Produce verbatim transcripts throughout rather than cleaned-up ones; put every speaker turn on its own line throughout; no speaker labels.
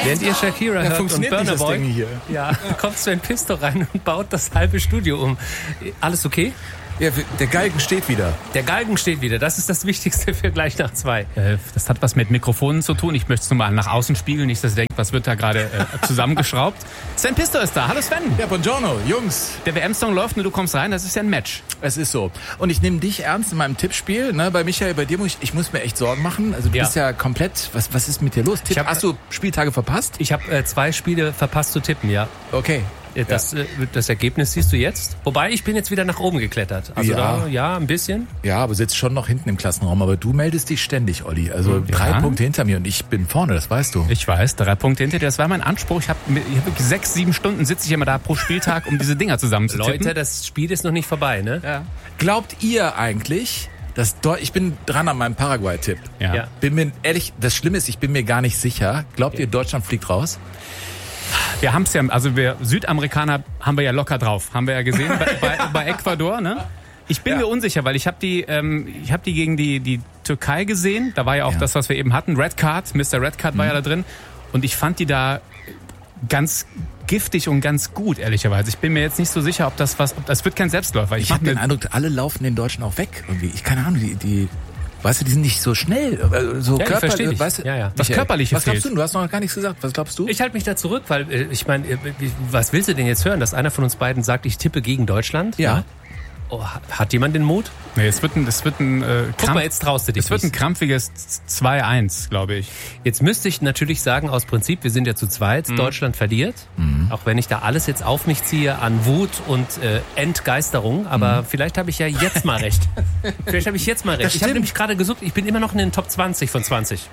Während ihr Shakira
Ja,
hört und
funktioniert
Burna
nicht das
Boy,
Ding hier.
ja, kommt Sven Pisto rein und baut das halbe Studio um. Alles okay?
Ja, der Galgen steht wieder.
Der Galgen steht wieder. Das ist das Wichtigste für gleich nach zwei.
Äh, das hat was mit Mikrofonen zu tun. Ich möchte es nur mal nach außen spiegeln. Nicht, dass ihr denkt, was wird da gerade äh, zusammengeschraubt. Sven Pisto ist da. Hallo Sven.
Ja, buongiorno, Jungs.
Der W M-Song läuft und du kommst rein. Das ist ja ein Match.
Es ist so. Und ich nehme dich ernst in meinem Tippspiel. Ne? Bei Michael, bei dir muss ich, ich muss mir echt Sorgen machen. Also du
Ja.
bist ja komplett, was, was ist mit dir los? Tipp,
Ich hab-
hast du Spieltage verpasst?
Ich habe äh, zwei Spiele verpasst zu tippen, ja.
Okay.
Äh, Das, äh, das Ergebnis siehst du jetzt. Wobei, ich bin jetzt wieder nach oben geklettert. Also
Ja.
da, ja, ein bisschen.
Ja, aber sitzt schon noch hinten im Klassenraum. Aber du meldest dich ständig, Olli. Also
Ja.
drei Punkte hinter mir und ich bin vorne, das weißt du.
Ich weiß, drei Punkte hinter dir. Das war mein Anspruch. Ich habe hab wirklich sechs, sieben Stunden sitze ich immer da pro Spieltag, um diese Dinger zusammenzutippen.
Leute, das Spiel ist noch nicht vorbei, ne?
Ja.
Glaubt ihr eigentlich, dass Deu- ich bin dran an meinem Paraguay-Tipp.
Ja.
Ja.
Bin mir ehrlich, das Schlimme ist, ich bin mir gar nicht sicher. Glaubt ihr, Deutschland fliegt raus?
Wir haben es ja, also wir Südamerikaner haben wir ja locker drauf. Haben wir ja gesehen bei, bei, bei Ecuador, ne? Ich bin
Ja.
mir unsicher, weil ich habe die, ähm, ich habe die gegen die die Türkei gesehen. Da war ja auch
Ja.
das, was wir eben hatten. Red Card, Mister Red Card war ja da drin. Und ich fand die da ganz giftig und ganz gut, ehrlicherweise. Ich bin mir jetzt nicht so sicher, ob das was, ob das wird kein Selbstläufer.
Ich
mach
habe den
mir-
Eindruck, alle laufen den Deutschen auch weg irgendwie. Ich keine Ahnung, die, die weißt du, die sind nicht so schnell, äh, so
Ja, ich
körperlich.
versteh dich.
Weißt du,
Ja, ja.
Was
Michael,
Körperliches
Was glaubst
fehlt.
du? Du hast noch gar nichts gesagt. Was glaubst du?
Ich halte mich da zurück, weil äh, ich meine, äh, wie- was willst du denn jetzt hören, dass einer von uns beiden sagt, ich tippe gegen Deutschland?
Ja.
Ne? Oh, hat- hat jemand den Mut?
Nee, es wird ein, es wird ein, äh,
Guck
Krampf-
mal, jetzt traust du dich
es wird ein
nicht.
krampfiges zwei eins, glaube ich.
Jetzt müsste ich natürlich sagen, aus Prinzip, wir sind ja zu zweit, Deutschland verliert. Auch wenn ich da alles jetzt auf mich ziehe an Wut und äh, Entgeisterung. Aber vielleicht habe ich ja jetzt mal recht. Vielleicht habe ich jetzt mal recht.
Das
Ich habe
stimmt.
nämlich gerade gesucht, ich bin immer noch in den Top zwanzig von zwanzig.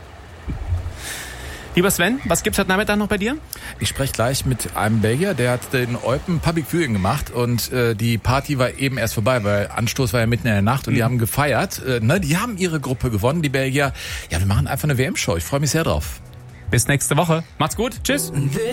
Lieber Sven, was gibt's heute Nachmittag noch bei dir?
Ich spreche gleich mit einem Belgier, der hat den Eupen Public Viewing gemacht und äh, die Party war eben erst vorbei, weil Anstoß war ja mitten in der Nacht und die haben gefeiert. Äh, ne, die haben ihre Gruppe gewonnen, die Belgier. Ja, wir machen einfach eine W M-Show. Ich freue mich sehr drauf.
Bis nächste Woche. Macht's gut. Tschüss.